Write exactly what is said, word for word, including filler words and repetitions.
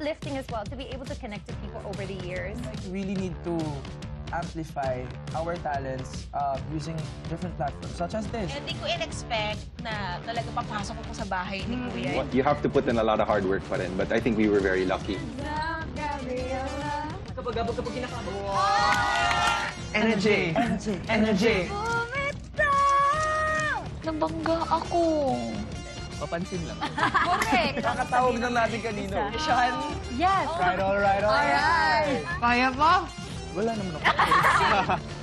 uplifting as well to be able to connect to people over the years. Like, really need to amplify our talents uh, using different platforms such as this. Hindi ko in-expect na talaga papasok ko sa bahay ni Kuya. You have to put in a lot of hard work pa rin, but I think we were very lucky. Kapag kapag kapag kinakaba. Energy! Energy! Energy! Nabangga ako. Papansin lang. Correct. Kakatawag lang natin kanino. Sean? Yes. Right, all right, all right. Kaya pa? Wala naman ako.